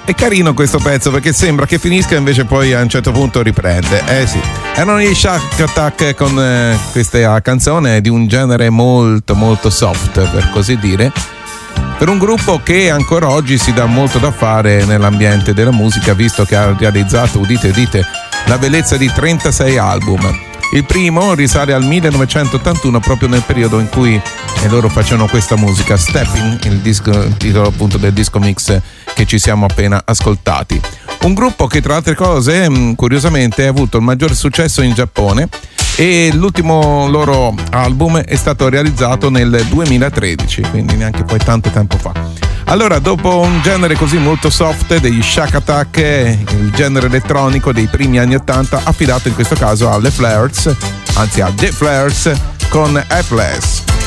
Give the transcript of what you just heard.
È carino questo pezzo perché sembra che finisca, invece poi a un certo punto riprende. Sì, erano gli Shack Attack con questa canzone di un genere molto molto soft, per così dire, per un gruppo che ancora oggi si dà molto da fare nell'ambiente della musica, visto che ha realizzato, udite udite, la bellezza di 36 album. Il primo risale al 1981, proprio nel periodo in cui loro facevano questa musica, Stepping, il titolo appunto del disco mix che ci siamo appena ascoltati. Un gruppo che, tra altre cose, curiosamente ha avuto il maggior successo in Giappone, e l'ultimo loro album è stato realizzato nel 2013, quindi neanche poi tanto tempo fa. Allora, dopo un genere così molto soft degli Shack Attack, il genere elettronico dei primi anni 80, affidato in questo caso alle Flares, anzi a The Flares con Helpless.